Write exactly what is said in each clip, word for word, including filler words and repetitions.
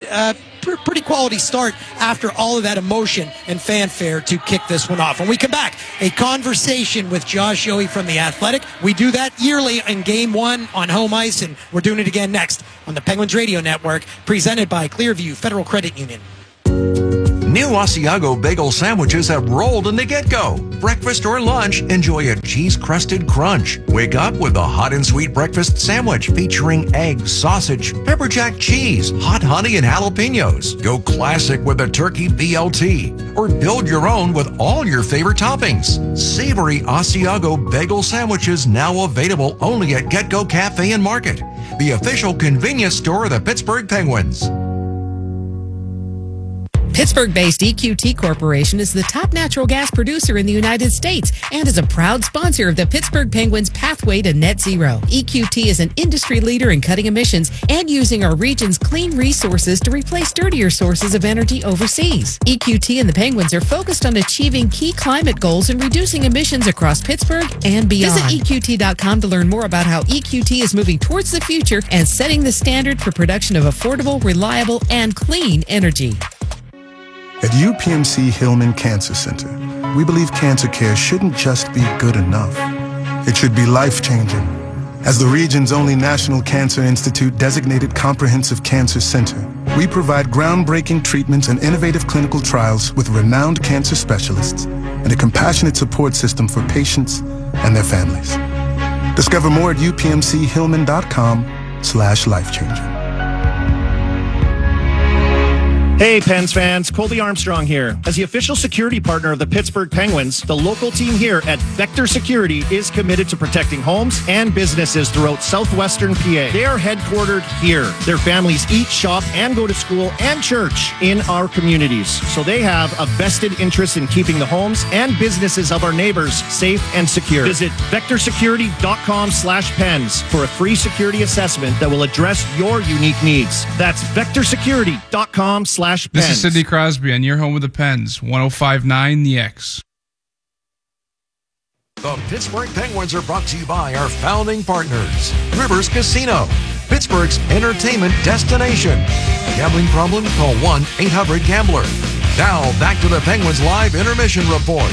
uh, pr- pretty quality start after all of that emotion and fanfare to kick this one off. When we come back, a conversation with Josh Yohe from The Athletic. We do that yearly in Game one on home ice, and we're doing it again next on the Penguins Radio Network, presented by Clearview Federal Credit Union. New Asiago bagel sandwiches have rolled into Get-Go. Breakfast or lunch, enjoy a cheese-crusted crunch. Wake up with a hot and sweet breakfast sandwich featuring eggs, sausage, pepper jack cheese, hot honey, and jalapenos. Go classic with a turkey B L T. Or build your own with all your favorite toppings. Savory Asiago bagel sandwiches now available only at Get-Go Cafe and Market, the official convenience store of the Pittsburgh Penguins. Pittsburgh-based E Q T Corporation is the top natural gas producer in the United States and is a proud sponsor of the Pittsburgh Penguins' pathway to net zero. E Q T is an industry leader in cutting emissions and using our region's clean resources to replace dirtier sources of energy overseas. E Q T and the Penguins are focused on achieving key climate goals and reducing emissions across Pittsburgh and beyond. Visit E Q T dot com to learn more about how E Q T is moving towards the future and setting the standard for production of affordable, reliable, and clean energy. At U P M C Hillman Cancer Center, we believe cancer care shouldn't just be good enough. It should be life-changing. As the region's only National Cancer Institute designated comprehensive cancer center, we provide groundbreaking treatments and innovative clinical trials with renowned cancer specialists and a compassionate support system for patients and their families. Discover more at U P M C Hillman dot com slash life-changing. Hey, Pens fans, Colby Armstrong here. As the official security partner of the Pittsburgh Penguins, the local team here at Vector Security is committed to protecting homes and businesses throughout southwestern P A. They are headquartered here. Their families eat, shop, and go to school and church in our communities. So they have a vested interest in keeping the homes and businesses of our neighbors safe and secure. Visit vector security dot com slash pens for a free security assessment that will address your unique needs. That's vector security dot com slash pens. This is Sidney Crosby, and you're home with the Pens. one oh five point nine The X. The Pittsburgh Penguins are brought to you by our founding partners, Rivers Casino, Pittsburgh's entertainment destination. Gambling problem? Call one eight hundred gambler. Now, back to the Penguins Live Intermission Report.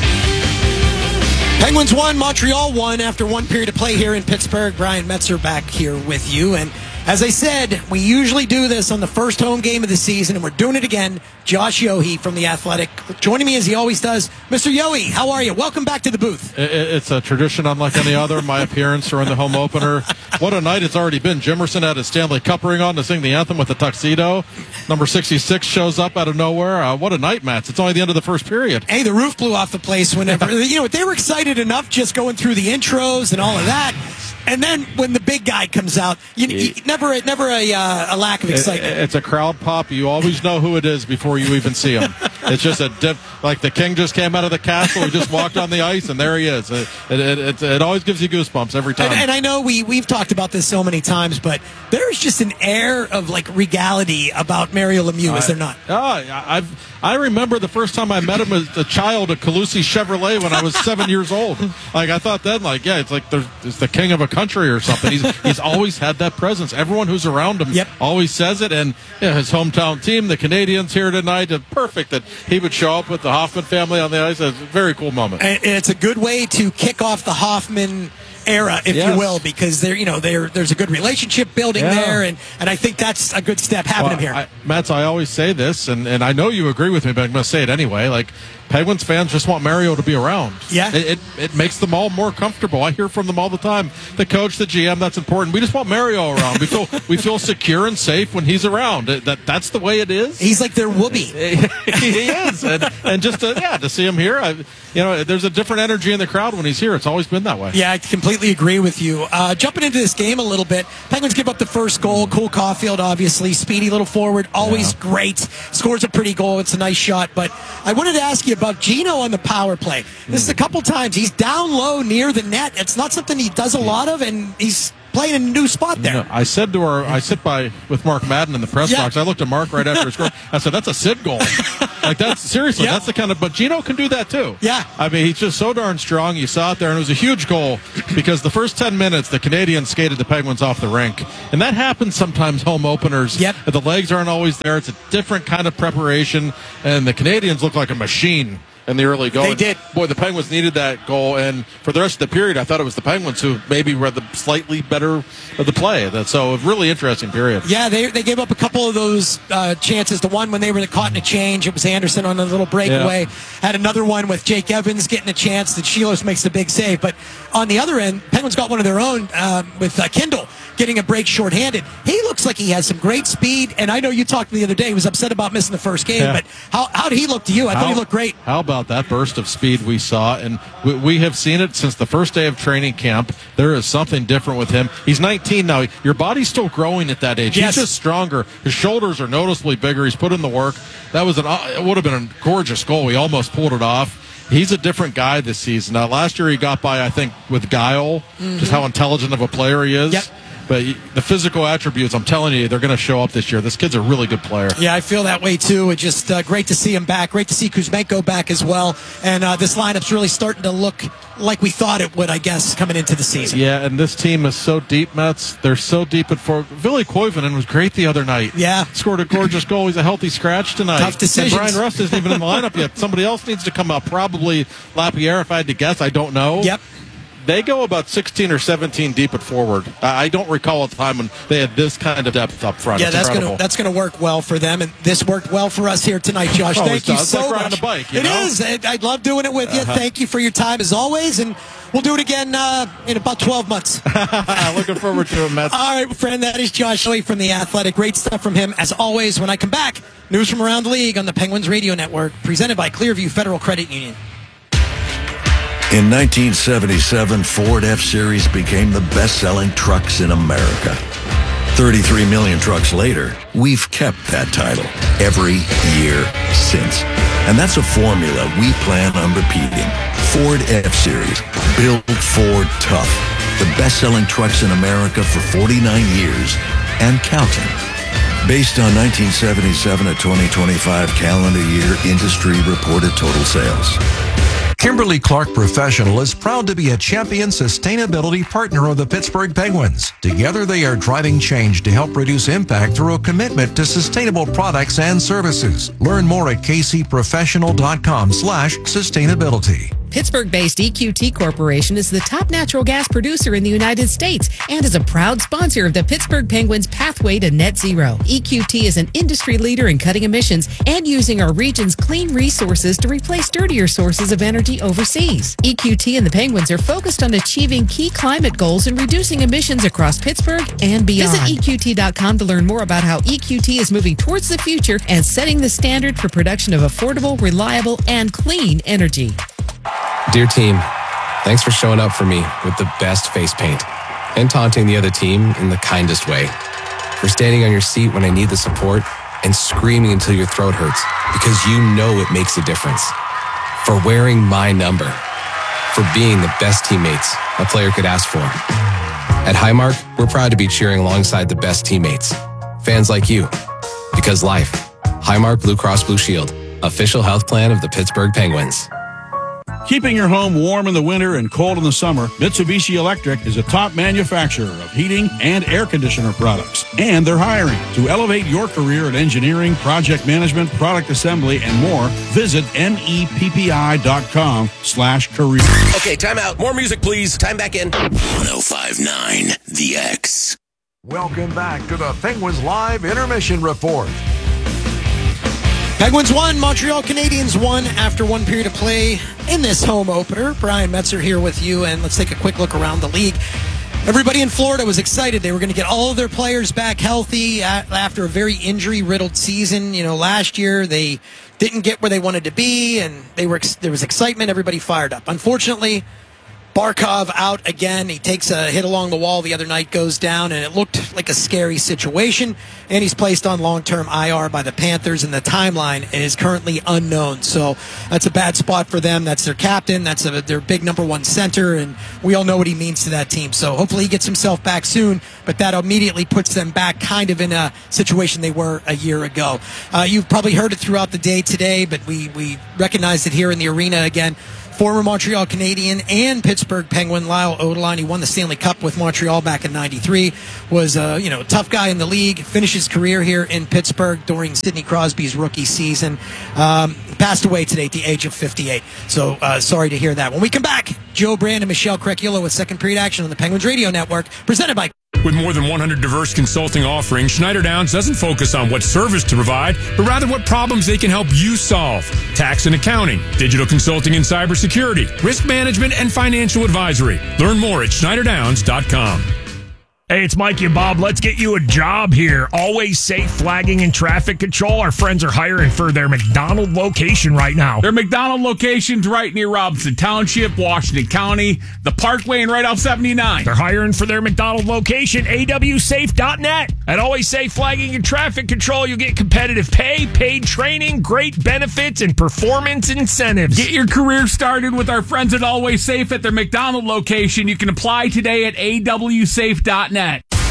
Penguins won, Montreal won after one period of play here in Pittsburgh. Brian Metzer back here with you. And as I said, we usually do this on the first home game of the season, and we're doing it again. Josh Yohe from The Athletic joining me as he always does. Mister Yohe, how are you? Welcome back to the booth. It's a tradition unlike any other, my appearance during the home opener. What a night it's already been. Jimerson had his Stanley Cup ring on to sing the anthem with the tuxedo. Number sixty-six shows up out of nowhere. Uh, what a night, Matt. It's only the end of the first period. Hey, the roof blew off the place whenever. You know, they were excited enough just going through the intros and all of that. And then when the big guy comes out, you, you, never, never a, uh, a lack of excitement. It, it's a crowd pop. You always know who it is before you even see him. It's just a dip, like the king just came out of the castle. He just walked on the ice, and there he is. It, it, it, it always gives you goosebumps every time. And, and I know we we've talked about this so many times, but there's just an air of like regality about Mario Lemieux, uh, is there not? Oh, I've I remember the first time I met him as a child at Calusi Chevrolet when I was seven years old. Like I thought then, like yeah, it's like there's it's the king of a country or something. He's he's always had that presence. Everyone who's around him yep. always says it. And you know, his hometown team, the Canadians, here tonight. It's perfect that he would show up with the Hoffman family on the ice. It's a very cool moment. And it's a good way to kick off the Hoffman era, if yes. you will, because there, you know, there there's a good relationship building yeah. there, and, and I think that's a good step happening well, here. I, Mats, I always say this, and, and I know you agree with me, but I'm going to say it anyway. Like, Penguins fans just want Mario to be around. Yeah. It, it it makes them all more comfortable. I hear from them all the time. The coach, the G M, that's important. We just want Mario around. We feel we feel secure and safe when he's around. That that's the way it is. He's like their whoopee. He is, and, and just to, yeah, to see him here, I, you know, there's a different energy in the crowd when he's here. It's always been that way. Yeah, I completely agree with you. Uh, jumping into this game a little bit, Penguins give up the first goal. Cole Caulfield, obviously, speedy little forward, always yeah. great. Scores a pretty goal. It's a nice shot. But I wanted to ask you about Gino on the power play. This is a couple times. He's down low near the net. It's not something he does a lot of, and he's playing in a new spot there. You know, I said to her, I sit by with Mark Madden in the press yeah. box. I looked at Mark right after his score. I said, that's a Sid goal. Like that's seriously, Yeah. that's the kind of. But Gino can do that too. Yeah. I mean, he's just so darn strong. You saw it there, and it was a huge goal because the first ten minutes, the Canadians skated the Penguins off the rink, and that happens sometimes. Home openers. Yep. The legs aren't always there. It's a different kind of preparation, and the Canadians look like a machine in the early going. They did. Boy, the Penguins needed that goal, and for the rest of the period, I thought it was the Penguins who maybe were the slightly better of the play. That so a really interesting period. Yeah, they they gave up a couple of those uh, chances. The one when they were caught in a change, it was Anderson on a little breakaway. Yeah. Had another one with Jake Evans getting a chance that Shelos makes the big save. But on the other end, Penguins got one of their own uh, with uh, Kindle getting a break shorthanded. He looks like he has some great speed, and I know you talked the other day. He was upset about missing the first game, Yeah. but how, how did he look to you? I How- thought he looked great. How about that burst of speed we saw? And we, we have seen it since the first day of training camp. There is something different with him. He's nineteen now. Your body's still growing at that age. Yes. He's just stronger. His shoulders are noticeably bigger. He's put in the work. That was an. It would have been a gorgeous goal. He almost pulled it off. He's a different guy this season. Now, last year he got by, I think, with guile, Mm-hmm. just how intelligent of a player he is. Yep. But he- the physical attributes, I'm telling you, they're going to show up this year. This kid's a really good player. Yeah, I feel that way too. It's just uh, great to see him back. Great to see Kuzmenko back as well. And uh, this lineup's really starting to look like we thought it would, I guess, coming into the season. Yeah, and this team is so deep, Mets. They're so deep at four. Billy Koivunen was great the other night. Yeah. Scored a gorgeous goal. He's a healthy scratch tonight. Tough decisions. And Brian Rust isn't even in the lineup yet. Somebody else needs to come up. Probably Lapierre, if I had to guess. I don't know. Yep. They go about sixteen or seventeen deep at forward. I I don't recall a time when they had this kind of depth up front. Yeah, It's that's incredible. gonna that's gonna work well for them, and this worked well for us here tonight, Josh. Oh, Thank it's you not- it's so like much. riding a bike, you It know? Uh-huh. is. I I love doing it with you. Thank you for your time as always, and we'll do it again uh, in about twelve months. Looking forward to it, Mets. All right, friend, that is Josh Hoey from The Athletic. Great stuff from him, as always. When I come back, news from around the league on the Penguins Radio Network, presented by Clearview Federal Credit Union. In nineteen seventy-seven, Ford F-Series became the best-selling trucks in America. thirty-three million trucks later, we've kept that title every year since. And that's a formula we plan on repeating. Ford F-Series, built Ford tough. The best-selling trucks in America for forty-nine years and counting. Based on nineteen seventy-seven to twenty twenty-five calendar year industry reported total sales. Kimberly Clark Professional is proud to be a champion sustainability partner of the Pittsburgh Penguins. Together, they are driving change to help reduce impact through a commitment to sustainable products and services. Learn more at kcprofessional.com slash sustainability. Pittsburgh-based E Q T Corporation is the top natural gas producer in the United States and is a proud sponsor of the Pittsburgh Penguins' pathway to net zero. E Q T is an industry leader in cutting emissions and using our region's clean resources to replace dirtier sources of energy overseas. E Q T and the Penguins are focused on achieving key climate goals and reducing emissions across Pittsburgh and beyond. Visit E Q T dot com to learn more about how E Q T is moving towards the future and setting the standard for production of affordable, reliable, and clean energy. Dear team, thanks for showing up for me with the best face paint and taunting the other team in the kindest way. For standing on your seat when I need the support and screaming until your throat hurts because you know it makes a difference. For wearing my number. For being the best teammates a player could ask for. At Highmark, we're proud to be cheering alongside the best teammates. Fans like you. Because life. Highmark Blue Cross Blue Shield. Official health plan of the Pittsburgh Penguins. Keeping your home warm in the winter and cold in the summer, Mitsubishi Electric is a top manufacturer of heating and air conditioner products. And they're hiring. To elevate your career in engineering, project management, product assembly, and more, visit meppi.com slash career. Okay, time out. More music, please. Time back in. one oh five point nine The X. Welcome back to the Penguins Live Intermission Report. Penguins won, Montreal Canadiens won after one period of play in this home opener. Brian Metzer here with you, and let's take a quick look around the league. Everybody in Florida was excited. They were going to get all of their players back healthy after a very injury-riddled season. You know, last year they didn't get where they wanted to be, and they were there was excitement. Everybody fired up. Unfortunately, Barkov out again. He takes a hit along the wall the other night, goes down, and it looked like a scary situation. And he's placed on long-term I R by the Panthers, and the timeline is currently unknown. So that's a bad spot for them. That's their captain. That's a, their big number one center, and we all know what he means to that team. So hopefully he gets himself back soon, but that immediately puts them back kind of in a situation they were a year ago. Uh, you've probably heard it throughout the day today, but we, we recognize it here in the arena again. Former Montreal Canadian and Pittsburgh Penguin Lyle Odelein. He won the Stanley Cup with Montreal back in ninety-three. Was a you know a tough guy in the league. Finished his career here in Pittsburgh during Sidney Crosby's rookie season. Um, passed away today at the age of fifty-eight. So uh, sorry to hear that. When we come back, Joe Brand and Michelle Crecchiolo with second period action on the Penguins Radio Network, presented by. With more than one hundred diverse consulting offerings, Schneider Downs doesn't focus on what service to provide, but rather what problems they can help you solve. Tax and accounting, digital consulting and cybersecurity, risk management, and financial advisory. Learn more at Schneider Downs dot com. Hey, it's Mikey and Bob. Let's get you a job here. Always Safe Flagging and Traffic Control. Our friends are hiring for their McDonald location right now. Their McDonald location's right near Robinson Township, Washington County, the Parkway, and right off seventy-nine. They're hiring for their McDonald location, A W safe dot net. At Always Safe Flagging and Traffic Control, you'll get competitive pay, paid training, great benefits, and performance incentives. Get your career started with our friends at Always Safe at their McDonald location. You can apply today at A W safe dot net.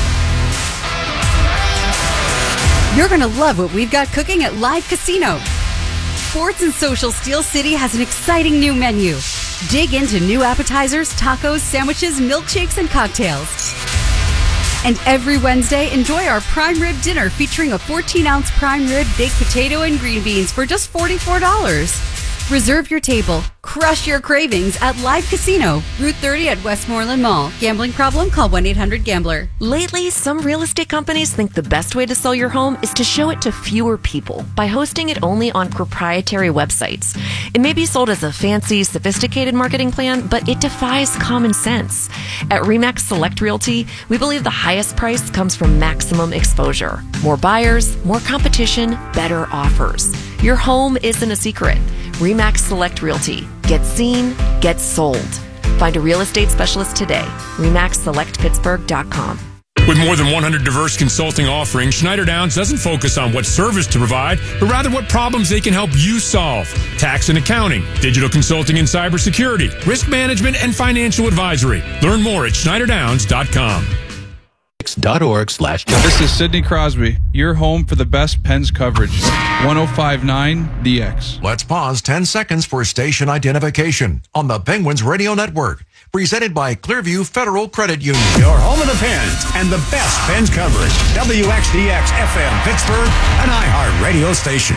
You're going to love what we've got cooking at Live Casino. Sports and Social Steel City has an exciting new menu. Dig into new appetizers, tacos, sandwiches, milkshakes, and cocktails. And every Wednesday, enjoy our prime rib dinner featuring a fourteen ounce prime rib, baked potato, and green beans for just forty-four dollars. Reserve your table. Crush your cravings at Live Casino, Route thirty at Westmoreland Mall. Gambling problem? Call one eight hundred gambler. Lately, some real estate companies think the best way to sell your home is to show it to fewer people by hosting it only on proprietary websites. It may be sold as a fancy, sophisticated marketing plan, but it defies common sense. At RE/MAX Select Realty, we believe the highest price comes from maximum exposure. More buyers, more competition, better offers. Your home isn't a secret. RE/MAX Select Realty. Get seen, get sold. Find a real estate specialist today. re max select pittsburgh dot com. With more than one hundred diverse consulting offerings, Schneider Downs doesn't focus on what service to provide, but rather what problems they can help you solve. Tax and accounting, digital consulting and cybersecurity, risk management, and financial advisory. Learn more at Schneider Downs dot com. Org slash This is Sidney Crosby, your home for the best Pens coverage. one oh five point nine The X. Let's pause ten seconds for station identification on the Penguins Radio Network. Presented by Clearview Federal Credit Union. Your home of the Pens and the best Pens coverage. W X D X F M Pittsburgh, an iHeart radio station.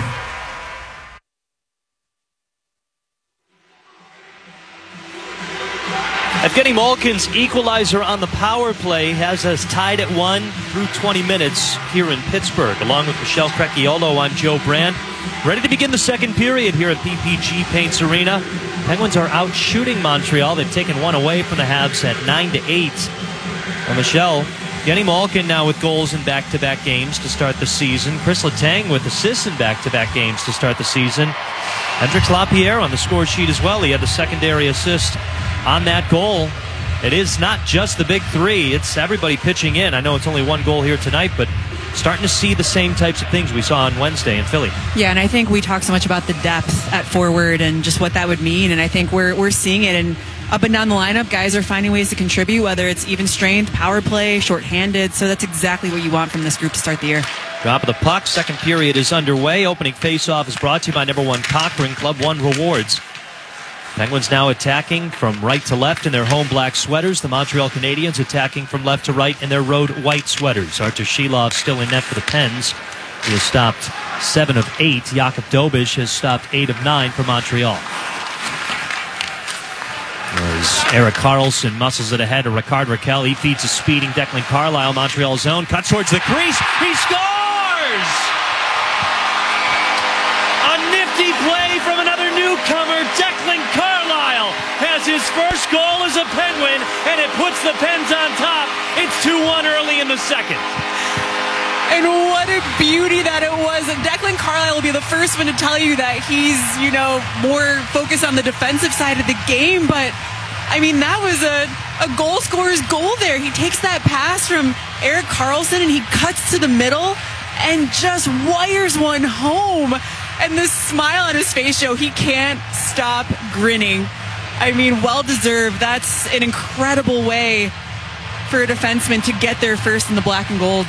Evgeny Malkin's equalizer on the power play has us tied at one through twenty minutes here in Pittsburgh. Along with Michelle Crecchiolo, I'm Joe Brand. Ready to begin the second period here at P P G Paints Arena. Penguins are out shooting Montreal. They've taken one away from the Habs at nine to eight. Well, Michelle, Evgeny Malkin now with goals in back-to-back games to start the season. Chris Letang with assists in back-to-back games to start the season. Hendrix Lapierre on the score sheet as well. He had the secondary assist on that goal. It is not just the big three. It's everybody pitching in. I know it's only one goal here tonight, but starting to see the same types of things we saw on Wednesday in Philly. Yeah, and I think we talk so much about the depth at forward and just what that would mean, and I think we're we're seeing it. And up and down the lineup, guys are finding ways to contribute, whether it's even strength, power play, shorthanded. So that's exactly what you want from this group to start the year. Drop of the puck. Second period is underway. Opening faceoff is brought to you by number one Cochrane Club One Rewards. Penguins now attacking from right to left in their home black sweaters. The Montreal Canadiens attacking from left to right in their road white sweaters. Artur Shilov still in net for the Pens. He has stopped seven of eight. Jakub Dobeš has stopped eight of nine for Montreal. As Erik Karlsson muscles it ahead to Ricard Raquel. He feeds a speeding Declan Carlisle. Montreal zone. Cuts towards the crease. He scores! A nifty play from another newcomer. Declan Carlisle has his first goal as a Penguin, and it puts the Pens on top. It's two one early in the second. And what a beauty that it was. And Declan Carlisle will be the first one to tell you that he's, you know, more focused on the defensive side of the game. But I mean, that was a, a goal scorer's goal there. He takes that pass from Erik Karlsson and he cuts to the middle and just wires one home. And the smile on his face, Joe, he can't stop grinning. I mean, well-deserved. That's an incredible way for a defenseman to get there first in the black and golds.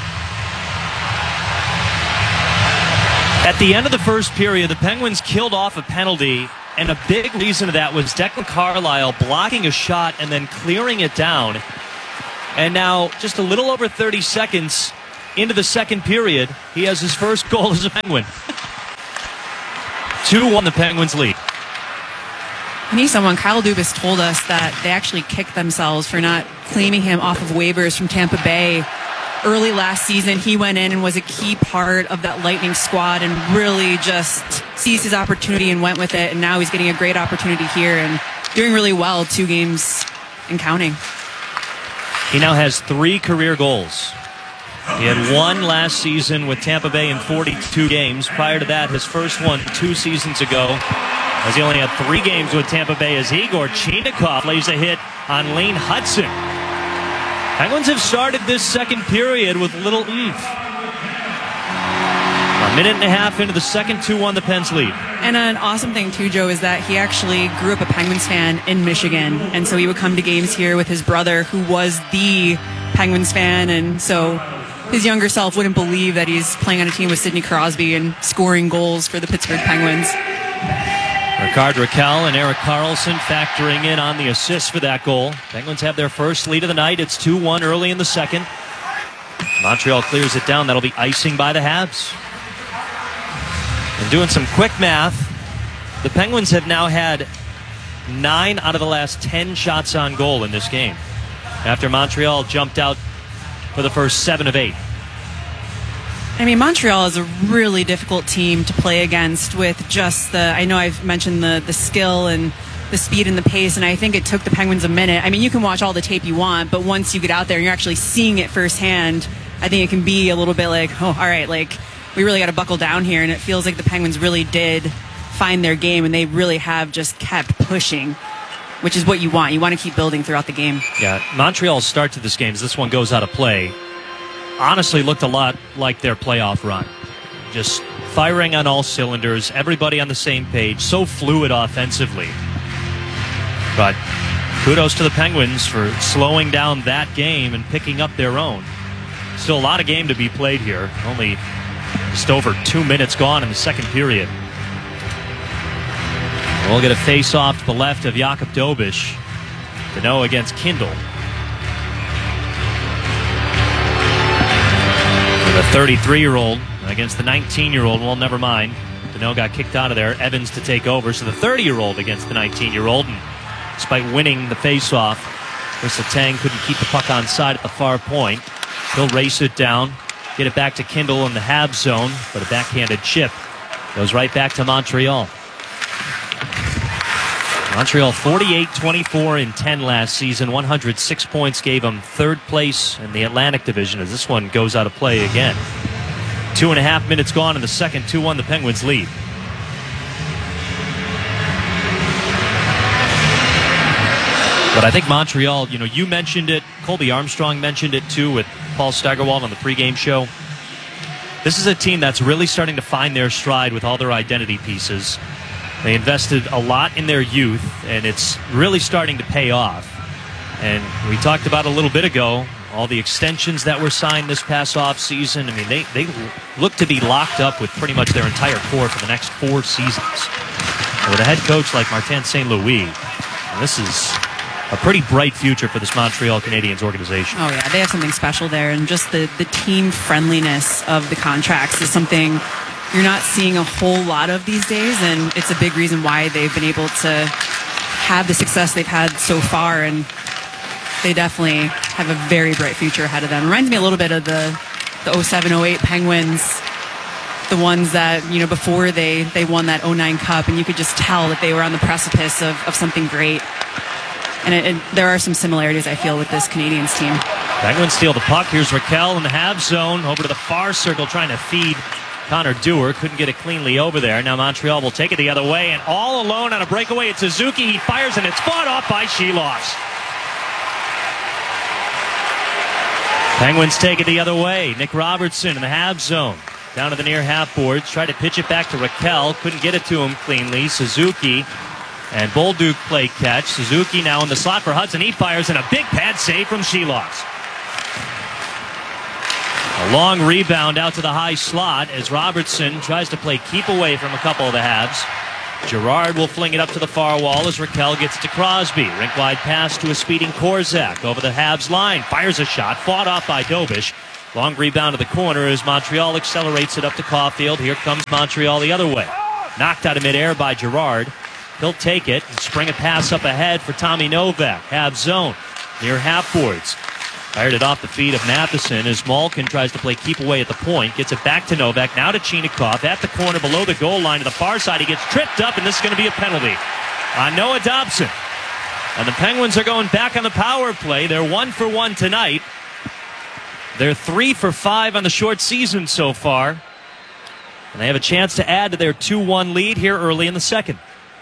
At the end of the first period, the Penguins killed off a penalty, and a big reason of that was Declan Carlisle blocking a shot and then clearing it down. And now, just a little over thirty seconds into the second period, he has his first goal as a Penguin. two one the Penguins lead. I need someone. Kyle Dubas told us that they actually kicked themselves for not claiming him off of waivers from Tampa Bay. Early last season, he went in and was a key part of that Lightning squad and really just seized his opportunity and went with it. And now he's getting a great opportunity here and doing really well, two games and counting. He now has three career goals. He had one last season with Tampa Bay in forty-two games. Prior to that, his first one two seasons ago, as he only had three games with Tampa Bay, as Igor Chinakhov lays a hit on Lane Hudson. Penguins have started this second period with little oomph. A minute and a half into the second, two one the Pens lead. And an awesome thing, too, Joe, is that he actually grew up a Penguins fan in Michigan. And so he would come to games here with his brother, who was the Penguins fan. And so his younger self wouldn't believe that he's playing on a team with Sidney Crosby and scoring goals for the Pittsburgh Penguins. Rickard Rakell and Erik Karlsson factoring in on the assist for that goal. Penguins have their first lead of the night. It's two one early in the second. Montreal clears it down. That'll be icing by the Habs. And doing some quick math, the Penguins have now had nine out of the last ten shots on goal in this game, after Montreal jumped out for the first seven of eight. I mean, Montreal is a really difficult team to play against with just the, I know I've mentioned the, the skill and the speed and the pace, and I think it took the Penguins a minute. I mean, you can watch all the tape you want, but once you get out there and you're actually seeing it firsthand, I think it can be a little bit like, oh, all right, like, we really got to buckle down here, and it feels like the Penguins really did find their game, and they really have just kept pushing, which is what you want. You want to keep building throughout the game. Yeah, Montreal's start to this game, as this one goes out of play, honestly looked a lot like their playoff run. Just firing on all cylinders, everybody on the same page, so fluid offensively. But kudos to the Penguins for slowing down that game and picking up their own. Still a lot of game to be played here. Only just over two minutes gone in the second period. We'll get a face-off to the left of Jakub Dobiš. Danault against Kindle. The thirty-three-year-old against the nineteen-year-old. Well, never mind. Danault got kicked out of there. Evans to take over. So the thirty-year-old against the nineteen-year-old. And despite winning the face-off, Chris Letang couldn't keep the puck on side at the far point. He'll race it down, get it back to Kindle in the Habs zone, but a backhanded chip goes right back to Montreal. Montreal forty-eight twenty-four in ten last season. one hundred six points gave them third place in the Atlantic Division as this one goes out of play again. Two and a half minutes gone in the second. two one the Penguins lead. But I think Montreal, you know, you mentioned it. Colby Armstrong mentioned it too with Paul Steigerwald on the pregame show. This is a team that's really starting to find their stride with all their identity pieces. They invested a lot in their youth, and it's really starting to pay off. And we talked about a little bit ago, all the extensions that were signed this past offseason. I mean, they, they look to be locked up with pretty much their entire core for the next four seasons. And with a head coach like Martin Saint Louis, and this is a pretty bright future for this Montreal Canadiens organization. Oh, yeah, they have something special there, and just the, the team friendliness of the contracts is something you're not seeing a whole lot of these days, and it's a big reason why they've been able to have the success they've had so far, and they definitely have a very bright future ahead of them. Reminds me a little bit of the the oh seven oh eight Penguins, the ones that, you know, before they, they won that oh nine Cup, and you could just tell that they were on the precipice of, of something great. And it, it, there are some similarities, I feel, with this Canadiens team. Penguins steal the puck. Here's Rakell in the Habs zone, over to the far circle, trying to feed Connor Dewar couldn't get it cleanly over there. Now Montreal will take it the other way, and all alone on a breakaway, it's Suzuki. He fires, and it's fought off by Sheloffs. Penguins take it the other way. Nick Robertson in the half zone. Down to the near half boards. Tried to pitch it back to Raquel. Couldn't get it to him cleanly. Suzuki and Bolduc play catch. Suzuki now in the slot for Hudson. He fires, and a big pad save from Sheloffs. A long rebound out to the high slot as Robertson tries to play keep away from a couple of the Habs. Girard will fling it up to the far wall as Raquel gets it to Crosby. Rink-wide pass to a speeding Korzak over the Habs line. Fires a shot, fought off by Dobish. Long rebound to the corner as Montreal accelerates it up to Caulfield. Here comes Montreal the other way. Knocked out of midair by Girard. He'll take it and spring a pass up ahead for Tommy Novak. Habs zone near half boards. Fired it off the feet of Matheson as Malkin tries to play keep away at the point. Gets it back to Novak. Now to Chinakhov at the corner below the goal line to the far side. He gets tripped up, and this is going to be a penalty on Noah Dobson. And the Penguins are going back on the power play. They're one for one tonight. They're three for five on the short season so far. And they have a chance to add to their two one lead here early in the second.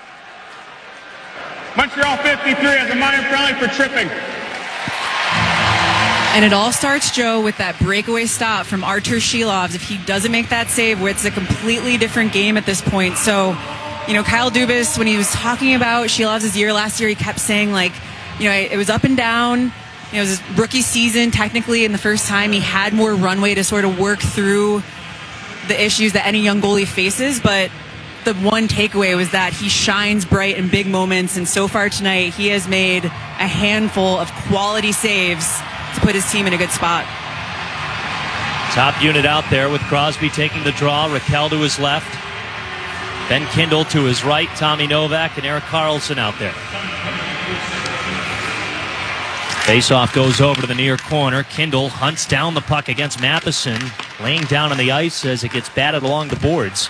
Montreal fifty-three has a minor penalty for tripping. And it all starts, Joe, with that breakaway stop from Artur Sheloffs. If he doesn't make that save, it's a completely different game at this point. So, you know, Kyle Dubas, when he was talking about Sheloffs' year last year, he kept saying, like, you know, it was up and down. You know, it was his rookie season, technically, in the first time. He had more runway to sort of work through the issues that any young goalie faces. But the one takeaway was that he shines bright in big moments. And so far tonight, he has made a handful of quality saves to put his team in a good spot. Top unit out there with Crosby taking the draw, Raquel to his left, Ben Kindle to his right, Tommy Novak and Erik Karlsson out there. Faceoff goes over to the near corner. Kindle hunts down the puck against Matheson, laying down on the ice as it gets batted along the boards.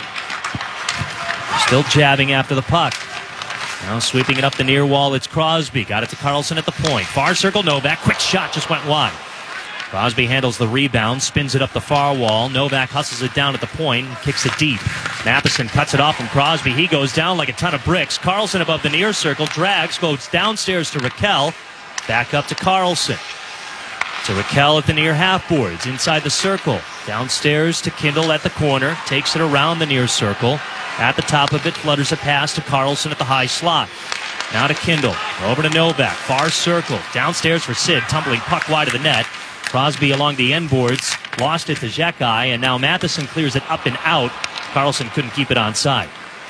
Still jabbing after the puck. Now sweeping it up the near wall, it's Crosby. Got it to Karlsson at the point. Far circle, Novak. Quick shot, just went wide. Crosby handles the rebound, spins it up the far wall. Novak hustles it down at the point and kicks it deep. Matheson cuts it off from Crosby. He goes down like a ton of bricks. Karlsson above the near circle, drags, goes downstairs to Raquel. Back up to Karlsson. To Raquel at the near half boards, inside the circle. Downstairs to Kindle at the corner. Takes it around the near circle. At the top of it, flutters a pass to Karlsson at the high slot. Now to Kindle. Over to Novak. Far circle. Downstairs for Sid. Tumbling puck wide of the net. Crosby along the end boards. Lost it to Xhekaj. And now Matheson clears it up and out. Karlsson couldn't keep it onside.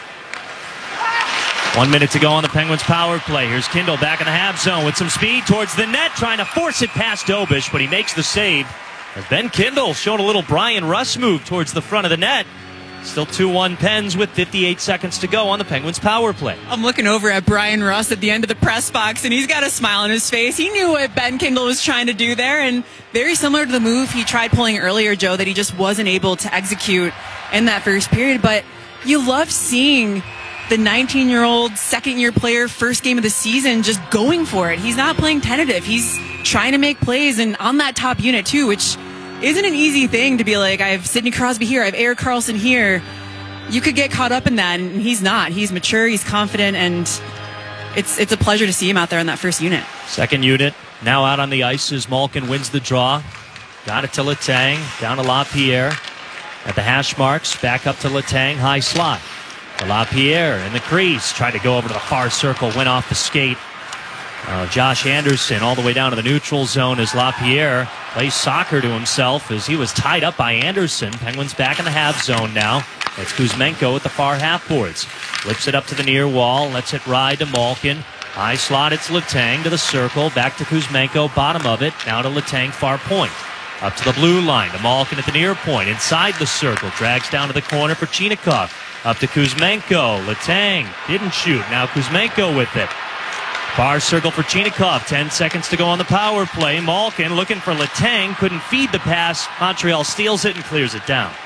One minute to go on the Penguins' power play. Here's Kindle back in the half zone with some speed towards the net. Trying to force it past Dobish, but he makes the save. As Ben Kindle showed a little Brian Russ move towards the front of the net. Still two one Pens with fifty-eight seconds to go on the Penguins' power play. I'm looking over at Brian Russ at the end of the press box, and he's got a smile on his face. He knew what Ben Kindle was trying to do there, and very similar to the move he tried pulling earlier, Joe, that he just wasn't able to execute in that first period. But you love seeing the nineteen-year-old second-year player, first game of the season, just going for it. He's not playing tentative. He's trying to make plays, and on that top unit, too, which isn't an easy thing to be like, I have Sidney Crosby here, I have Erik Karlsson here. You could get caught up in that, and he's not. He's mature, he's confident, and it's it's a pleasure to see him out there in that first unit. Second unit, now out on the ice as Malkin wins the draw. Got it to Letang, down to LaPierre. At the hash marks, back up to Letang, high slot. To LaPierre in the crease, tried to go over to the far circle, went off the skate. Uh, Josh Anderson all the way down to the neutral zone as LaPierre plays soccer to himself as he was tied up by Anderson. Penguins back in the half zone now. It's Kuzmenko at the far half boards. Flips it up to the near wall, lets it ride to Malkin. High slot, it's Letang to the circle, back to Kuzmenko, bottom of it, now to Letang, far point. Up to the blue line, to Malkin at the near point, inside the circle, drags down to the corner for Chinakhov. Up to Kuzmenko, Letang didn't shoot, now Kuzmenko with it. Far circle for Chinakhov, ten seconds to go on the power play. Malkin looking for Letang, couldn't feed the pass. Montreal steals it and clears it down.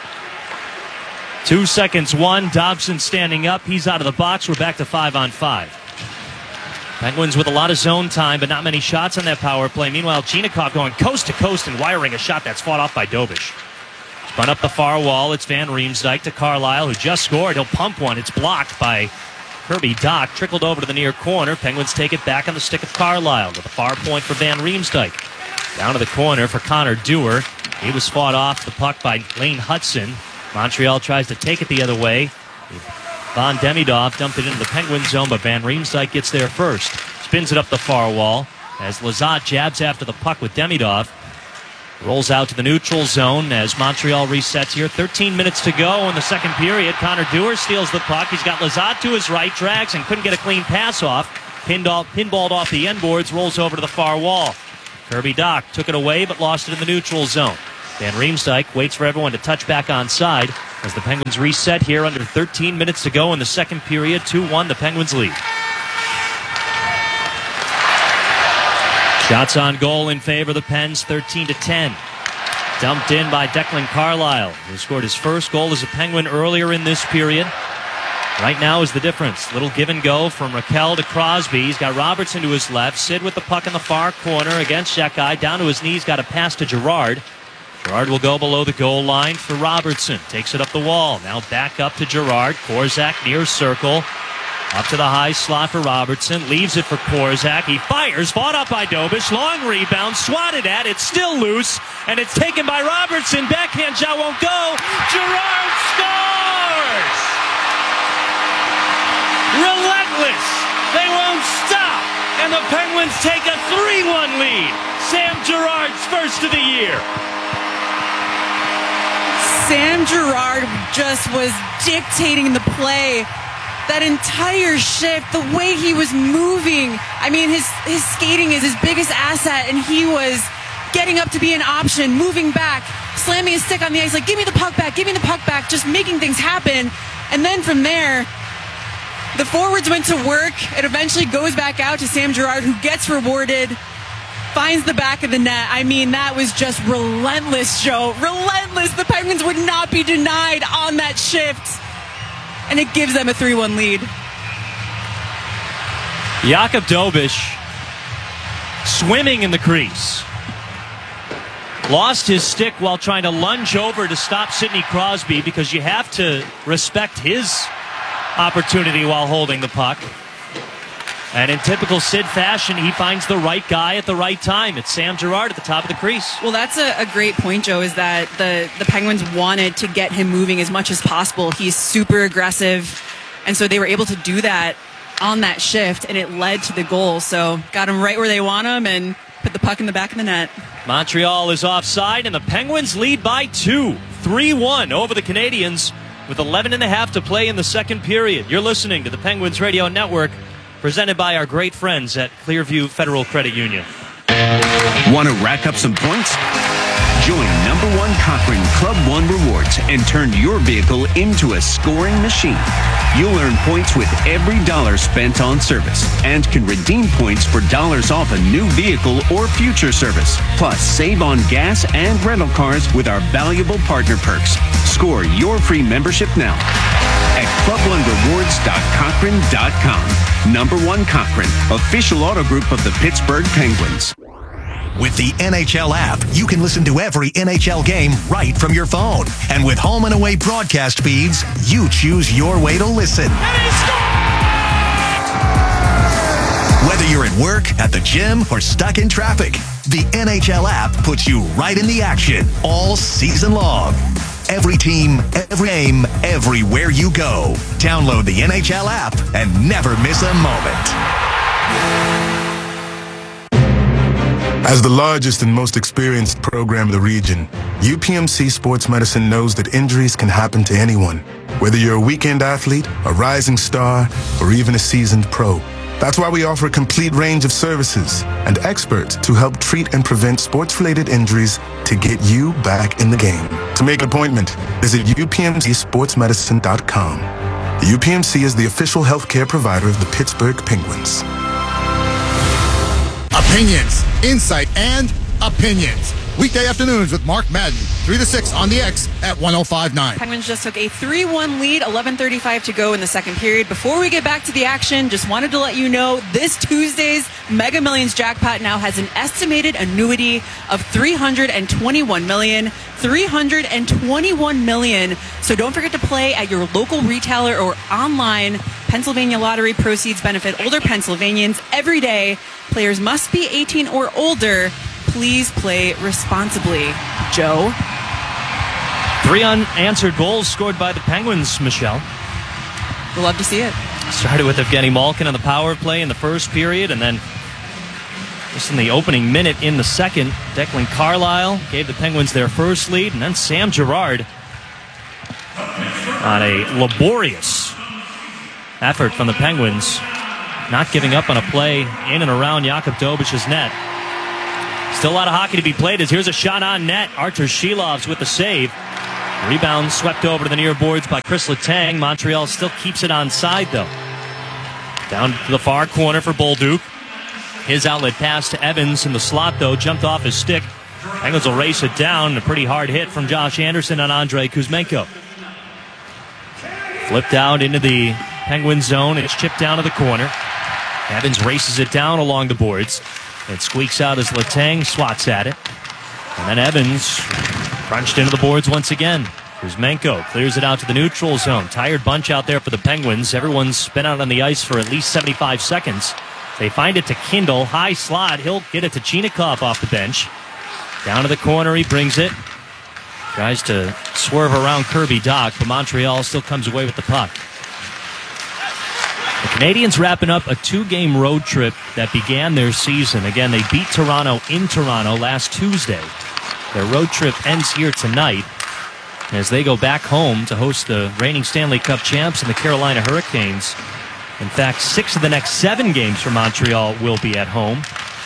Two seconds, one. Dobson standing up. He's out of the box. We're back to five on five. Penguins with a lot of zone time, but not many shots on that power play. Meanwhile, Chinakhov going coast to coast and wiring a shot that's fought off by Dobish. Spun up the far wall. It's Van Riemsdyk to Carlisle, who just scored. He'll pump one. It's blocked by Kirby Doc. Trickled over to the near corner. Penguins take it back on the stick of Carlisle with a far point for Van Riemsdyk. Down to the corner for Connor Dewar. He was fought off the puck by Lane Hudson. Montreal tries to take it the other way. Von Demidov dumped it into the Penguin zone, but Van Riemsdyk gets there first. Spins it up the far wall as Lizotte jabs after the puck with Demidov. Rolls out to the neutral zone as Montreal resets here. thirteen minutes to go in the second period. Connor Dewar steals the puck. He's got Lizotte to his right, drags and couldn't get a clean pass off. Pinball, pinballed off the end boards, rolls over to the far wall. Kirby Doc took it away but lost it in the neutral zone. Van Riemsdyk waits for everyone to touch back onside as the Penguins reset here under thirteen minutes to go in the second period. two one, the Penguins lead. Shots on goal in favor of the Pens, thirteen to ten. Dumped in by Declan Carlisle, who scored his first goal as a Penguin earlier in this period. Right now is the difference. Little give and go from Raquel to Crosby. He's got Robertson to his left. Sid with the puck in the far corner against Shekai. Down to his knees, got a pass to Girard. Girard will go below the goal line for Robertson. Takes it up the wall. Now back up to Girard. Korzak near circle. Up to the high slot for Robertson. Leaves it for Korzak. He fires. Fought up by Dobish. Long rebound. Swatted at. It's still loose. And it's taken by Robertson. Backhand shot won't go. Girard scores! Relentless. They won't stop. And the Penguins take a three one lead. Sam Girard's first of the year. Sam Girard just was dictating the play. That entire shift, the way he was moving. I mean, his, his skating is his biggest asset, and he was getting up to be an option, moving back, slamming his stick on the ice, like, give me the puck back, give me the puck back, just making things happen. And then from there, the forwards went to work. It eventually goes back out to Sam Girard, who gets rewarded, finds the back of the net. I mean, that was just relentless, Joe. Relentless. The Penguins would not be denied on that shift. And it gives them a three one lead. Jakub Dobish swimming in the crease. Lost his stick while trying to lunge over to stop Sidney Crosby, because you have to respect his opportunity while holding the puck. And in typical Sid fashion, he finds the right guy at the right time. It's Sam Girard at the top of the crease. Well, that's a, a great point, Joe, is that the, the Penguins wanted to get him moving as much as possible. He's super aggressive, and so they were able to do that on that shift, and it led to the goal. So got him right where they want him and put the puck in the back of the net. Montreal is offside, and the Penguins lead by two. three one over the Canadiens with eleven and a half to play in the second period. You're listening to the Penguins Radio Network, presented by our great friends at Clearview Federal Credit Union. Want to rack up some points? Join number one Cochrane Club One Rewards and turn your vehicle into a scoring machine. You'll earn points with every dollar spent on service and can redeem points for dollars off a new vehicle or future service. Plus, save on gas and rental cars with our valuable partner perks. Score your free membership now at club one rewards dot cochrane dot com. Number one Cochrane, official auto group of the Pittsburgh Penguins. With the N H L app, you can listen to every N H L game right from your phone. And with home and away broadcast feeds, you choose your way to listen. Whether you're at work, at the gym, or stuck in traffic, the N H L app puts you right in the action all season long. Every team, every game, everywhere you go. Download the N H L app and never miss a moment. As the largest and most experienced program in the region, U P M C Sports Medicine knows that injuries can happen to anyone, whether you're a weekend athlete, a rising star, or even a seasoned pro. That's why we offer a complete range of services and experts to help treat and prevent sports-related injuries to get you back in the game. To make an appointment, visit U P M C sports medicine dot com. The U P M C is the official healthcare provider of the Pittsburgh Penguins. Opinions, insight, and opinions. Weekday afternoons with Mark Madden, three to six on the X at one oh five point nine. Penguins just took a three one lead, eleven thirty-five to go in the second period. Before we get back to the action, just wanted to let you know this Tuesday's Mega Millions jackpot now has an estimated annuity of three hundred twenty-one million dollars. three hundred twenty-one million dollars. So don't forget to play at your local retailer or online. Pennsylvania Lottery proceeds benefit older Pennsylvanians every day. Players must be eighteen or older. Please play responsibly. Joe? Three unanswered goals scored by the Penguins, Michelle. We'll love to see it. Started with Evgeny Malkin on the power play in the first period, and then just in the opening minute in the second, Declan Carlisle gave the Penguins their first lead, and then Sam Girard on a laborious effort from the Penguins, not giving up on a play in and around Jakub Dobic's net. Still a lot of hockey to be played as here's a shot on net. Artur Shilovs with the save. Rebound swept over to the near boards by Chris Letang. Montreal still keeps it on side, though. Down to the far corner for Bolduc. His outlet pass to Evans in the slot, though, jumped off his stick. Penguins will race it down. A pretty hard hit from Josh Anderson on Andrei Kuzmenko. Flipped out into the Penguin zone. It's chipped down to the corner. Evans races it down along the boards. It squeaks out as Letang swats at it. And then Evans crunched into the boards once again. Kuzmenko clears it out to the neutral zone. Tired bunch out there for the Penguins. Everyone's been out on the ice for at least seventy-five seconds. They find it to Kindle. High slot. He'll get it to Chinikov off the bench. Down to the corner. He brings it. Tries to swerve around Kirby Dach, but Montreal still comes away with the puck. The Canadiens wrapping up a two-game road trip that began their season. Again, they beat Toronto in Toronto last Tuesday. Their road trip ends here tonight as they go back home to host the reigning Stanley Cup champs and the Carolina Hurricanes. In fact, six of the next seven games for Montreal will be at home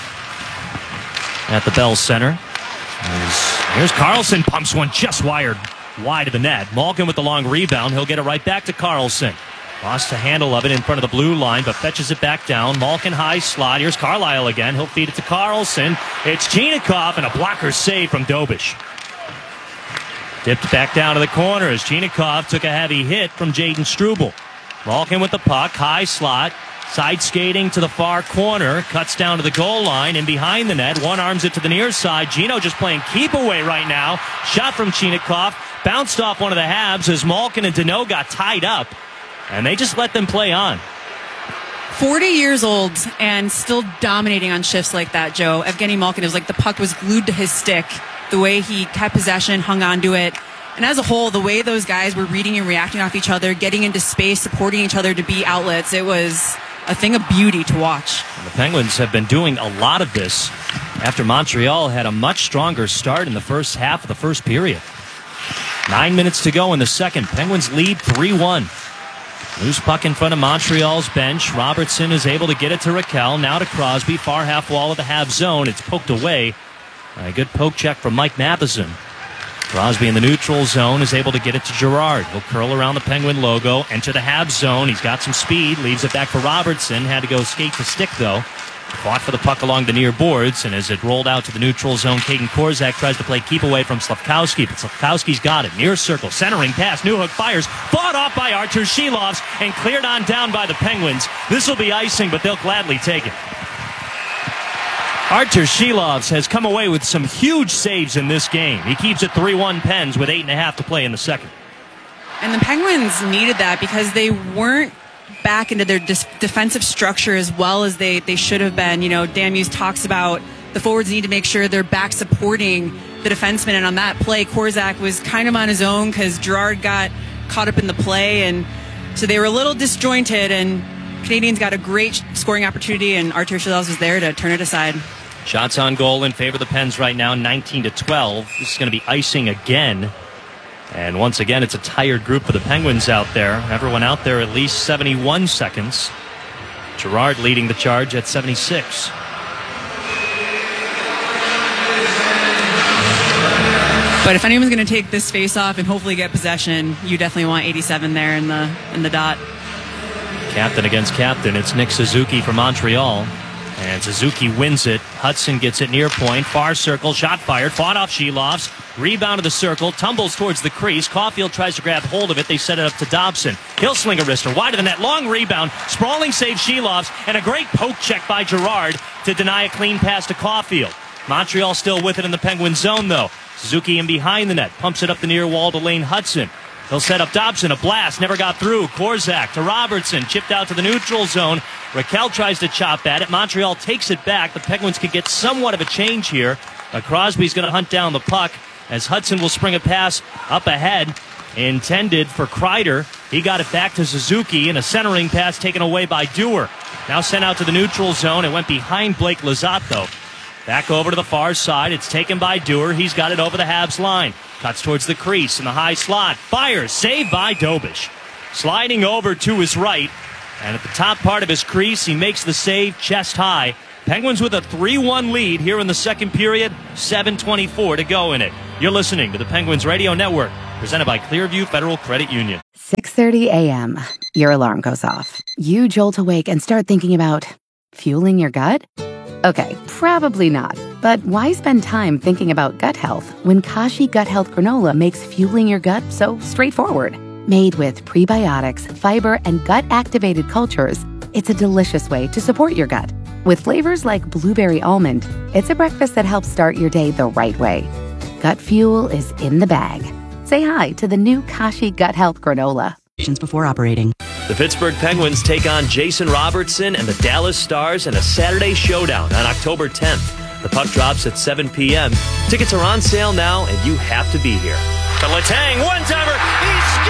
at the Bell Center. Here's, here's Carlson, pumps one just wired wide of the net. Malkin with the long rebound. He'll get it right back to Carlson. Lost the handle of it in front of the blue line, but fetches it back down. Malkin high slot. Here's Carlisle again. He'll feed it to Carlson. It's Chinikov and a blocker save from Dobich. Dipped back down to the corner as Chinikov took a heavy hit from Jaden Struble. Malkin with the puck. High slot. Side skating to the far corner. Cuts down to the goal line and behind the net. One arms it to the near side. Gino just playing keep away right now. Shot from Chinikov. Bounced off one of the halves as Malkin and Deneau got tied up. And they just let them play on. forty years old and still dominating on shifts like that, Joe. Evgeny Malkin, it was like the puck was glued to his stick. The way he kept possession, hung on to it. And as a whole, the way those guys were reading and reacting off each other, getting into space, supporting each other to be outlets, it was a thing of beauty to watch. And the Penguins have been doing a lot of this after Montreal had a much stronger start in the first half of the first period. Nine minutes to go in the second. Penguins lead three one. Loose puck in front of Montreal's bench. Robertson is able to get it to Raquel. Now to Crosby. Far half wall of the half zone. It's poked away. A good poke check from Mike Matheson. Crosby in the neutral zone is able to get it to Girard. He'll curl around the Penguin logo. Enter the half zone. He's got some speed. Leaves it back for Robertson. Had to go skate to stick, though. Fought for the puck along the near boards, and as it rolled out to the neutral zone, Caden Korzak tries to play keep away from Slavkowski, but Slavkowski's got it. Near circle, centering pass, Newhook fires, fought off by Artur Shilovs, and cleared on down by the Penguins. This will be icing, but they'll gladly take it. Artur Shilovs has come away with some huge saves in this game. He keeps it three one Pens with eight and a half to play in the second. And the Penguins needed that because they weren't back into their dis- defensive structure as well as they, they should have been. You know, Dan Muse talks about the forwards need to make sure they're back supporting the defensemen. And on that play, Korzak was kind of on his own because Girard got caught up in the play. And so they were a little disjointed. And Canadians got a great scoring opportunity, and Artur Shilovs was there to turn it aside. Shots on goal in favor of the Pens right now, nineteen to twelve. This is going to be icing again. And once again, it's a tired group for the Penguins out there. Everyone out there at least seventy-one seconds. Girard leading the charge at seventy-six. But if anyone's going to take this face-off and hopefully get possession, you definitely want eighty-seven there in the in the dot. Captain against captain. It's Nick Suzuki for Montreal. And Suzuki wins it. Hudson gets it near point. Far circle. Shot fired. Fought off Shelovs. Rebound to the circle. Tumbles towards the crease. Caulfield tries to grab hold of it. They set it up to Dobson. He'll sling a wrister. Wide of the net. Long rebound. Sprawling save Shelovs. And a great poke check by Girard to deny a clean pass to Caulfield. Montreal still with it in the Penguin zone, though. Suzuki in behind the net. Pumps it up the near wall to Lane Hudson. He'll set up Dobson. A blast. Never got through. Korzak to Robertson. Chipped out to the neutral zone. Raquel tries to chop at it. Montreal takes it back. The Penguins could get somewhat of a change here. But Crosby's going to hunt down the puck as Hudson will spring a pass up ahead. Intended for Kreider. He got it back to Suzuki, and a centering pass taken away by Dewar. Now sent out to the neutral zone. It went behind Blake Lizotte. Back over to the far side. It's taken by Dewar. He's got it over the Habs line. Cuts towards the crease in the high slot. Fires. Saved by Dobish. Sliding over to his right. And at the top part of his crease, he makes the save chest high. Penguins with a three one lead here in the second period. seven twenty-four to go in it. You're listening to the Penguins Radio Network, presented by Clearview Federal Credit Union. six thirty a.m. Your alarm goes off. You jolt awake and start thinking about fueling your gut? Okay, probably not. But why spend time thinking about gut health when Kashi Gut Health Granola makes fueling your gut so straightforward? Made with prebiotics, fiber, and gut-activated cultures, it's a delicious way to support your gut. With flavors like blueberry almond, it's a breakfast that helps start your day the right way. Gut fuel is in the bag. Say hi to the new Kashi Gut Health Granola. Before operating. The Pittsburgh Penguins take on Jason Robertson and the Dallas Stars in a Saturday showdown on October tenth. The puck drops at seven p.m. Tickets are on sale now, and you have to be here. The Letang one-timer, he